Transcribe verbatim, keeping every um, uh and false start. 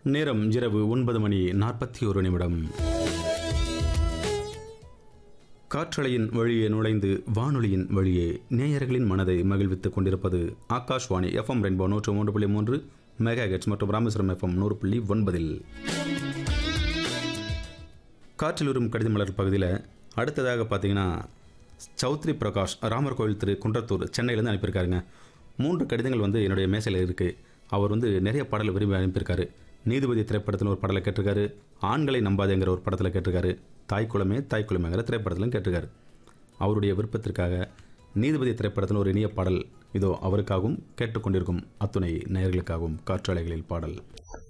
நேரம் இரவு ஒன்பது மணி நாற்பத்தி ஒரு நிமிடம். காற்றலையின் வழியே நுழைந்து வானொலியின் வழியே நேயர்களின் மனதை மகிழ்வித்துக் கொண்டிருப்பது ஆகாஷ்வாணி எஃப்எம் ரெயின்போ நூற்று மூன்று புள்ளி மூன்று மெகா ஹெர்ட்ஸ் மற்றும் ராமேஸ்வரம் எஃப்எம் நூறு புள்ளி ஒன்பதில். காற்றில் வரும் கடித மலர் பகுதியில் அடுத்ததாக பார்த்தீங்கன்னா சௌத்ரி பிரகாஷ் ராமர் கோவில் திரு குன்றத்தூர் சென்னையிலேருந்து அனுப்பியிருக்காருங்க. மூன்று கடிதங்கள் வந்து என்னுடைய மேசையில் இருக்குது. அவர் வந்து நிறைய பாடலை விரும்பி அனுப்பியிருக்காரு. நீதிபதி திரைப்படத்தில் ஒரு பாடலை கேட்டிருக்காரு, ஆண்களை நம்பாதேங்கிற ஒரு படத்தில் கேட்டிருக்காரு, தாய்க்குளமே தாய்க்குளமேங்கிற திரைப்படத்திலும் கேட்டிருக்காரு. அவருடைய விருப்பத்திற்காக நீதிபதி திரைப்படத்தில் ஒரு இனிய பாடல் இதோ அவருக்காகவும் கேட்டுக்கொண்டிருக்கும் அத்துணை நேயர்களுக்காகவும் காற்றாலைகளில் பாடல்.